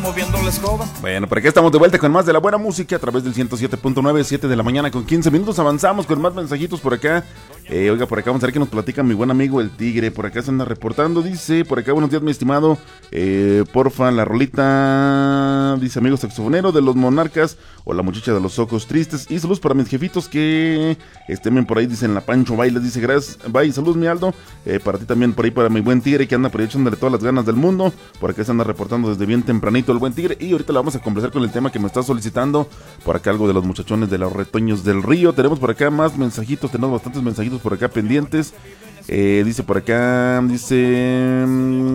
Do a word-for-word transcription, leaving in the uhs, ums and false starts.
moviendo la escoba. Bueno, por acá estamos de vuelta con más de la buena música a través del ciento siete punto nueve, siete de la mañana con quince minutos. Avanzamos con más mensajitos por acá. Eh, oiga, por acá vamos a ver qué nos platica mi buen amigo el Tigre. Por acá se anda reportando, dice, por acá, buenos días mi estimado. Eh, porfa, la rolita, dice amigo saxofonero de los Monarcas o la muchacha de los ojos tristes. Y saludos para mis jefitos que estén por ahí, dicen la Pancho Bailes, dice gracias, bye, saludos mi Aldo. Eh, para ti también por ahí, para mi buen Tigre que anda por ahí echándole todas las ganas del mundo. Por acá se anda reportando desde bien tempranito el buen Tigre. Y ahorita la vamos a conversar con el tema que me está solicitando. Por acá algo de los muchachones de los retoños del río. Tenemos por acá más mensajitos, tenemos bastantes mensajitos por acá pendientes. Eh, dice por acá, dice...